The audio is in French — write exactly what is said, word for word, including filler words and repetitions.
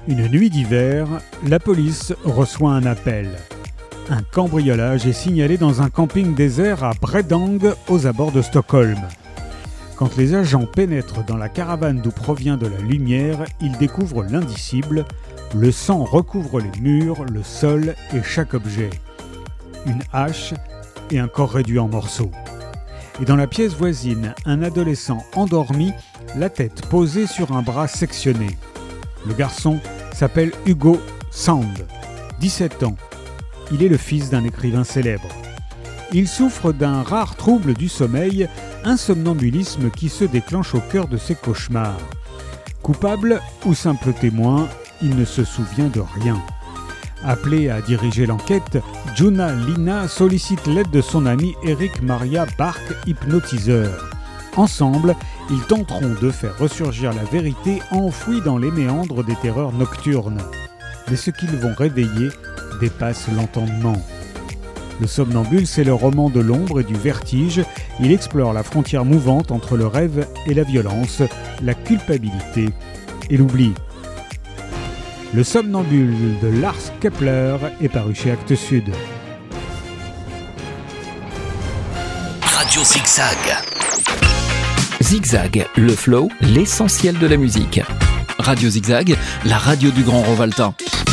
Une nuit d'hiver, la police reçoit un appel. Un cambriolage est signalé dans un camping désert à Bredang, aux abords de Stockholm. Quand les agents pénètrent dans la caravane d'où provient de la lumière, ils découvrent l'indicible. Le sang recouvre les murs, le sol et chaque objet. Une hache et un corps réduit en morceaux. Et dans la pièce voisine, un adolescent endormi, la tête posée sur un bras sectionné. Le garçon s'appelle Hugo Sand, dix-sept ans. Il est le fils d'un écrivain célèbre. Il souffre d'un rare trouble du sommeil, un somnambulisme qui se déclenche au cœur de ses cauchemars. Coupable ou simple témoin, il ne se souvient de rien. Appelé à diriger l'enquête, Juna Lina sollicite l'aide de son ami Eric Maria Bark, hypnotiseur. Ensemble, ils tenteront de faire ressurgir la vérité enfouie dans les méandres des terreurs nocturnes. Mais ce qu'ils vont réveiller dépasse l'entendement. Le Somnambule, c'est le roman de l'ombre et du vertige. Il explore la frontière mouvante entre le rêve et la violence, la culpabilité et l'oubli. Le Somnambule de Lars Kepler est paru chez Actes Sud. Radio Zigzag. Zigzag, le flow, l'essentiel de la musique. Radio Zigzag, la radio du Grand Rovaltin.